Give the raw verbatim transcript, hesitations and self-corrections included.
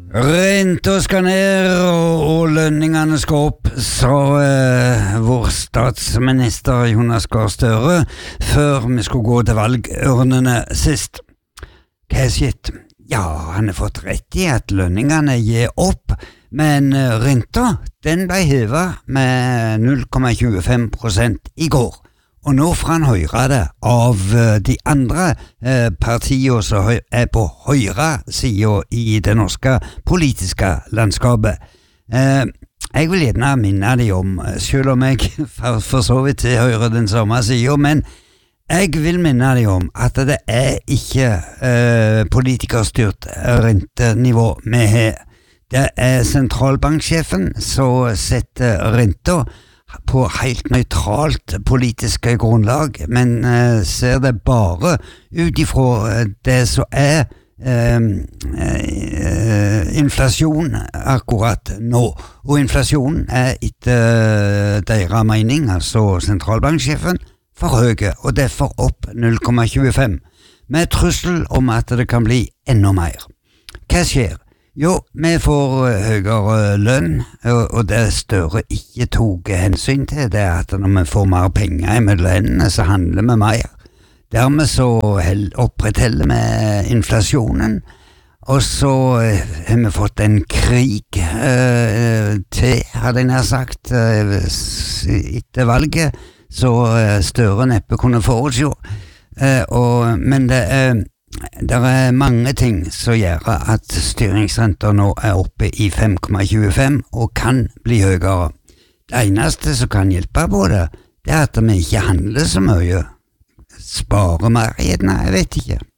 Renta skal ned og, og lønningene skal opp, sa eh, vår statsminister Jonas Gahr Støre før vi skulle gå til valgurnene sist. Hva er skitt? Ja, han har fått rett i at lønningene gir opp, men eh, renta den ble hevet med null komma tjuefem prosent i går. Og nå får han høre det av de andre eh, partiene som er på høyre siden i det norske politiske landskapet. Eh, jeg vil gjerne minne dem om, selv om jeg for, for så vidt hører den samme siden, men jeg vil minne dem om at det er ikke eh, politikerstyrt rentenivå vi har. Det er sentralbanksjefen som setter renta på helt nøytralt politiske grunnlag, men eh, ser det bare ut ifra det som er eh, eh, inflasjon akkurat nå. Og inflasjonen er etter deres mening, altså sentralbanksjefen, for høye, og derfor opp null komma tjuefem, med trussel om at det kan bli enda mer. Hva skjer? Jo, vi får høyere lønn, og det Støre ikke tok hensyn til, det er at når vi får mer penger i hendene, så handler vi mer. Dermed så opprettholder vi inflasjonen, og så har vi fått en krig eh, til, hadde jeg nær sagt, eh, etter valget, så Støre neppe kunne forutse. Eh, og, men det er Det er mange ting som gjør at styringsrenta nå er oppe i fem komma tjuefem og kan bli høyere. Det eneste som kan hjelpe på det, det er at vi ikke handler så mye. Sparer mer, gjerne, jeg vet ikke.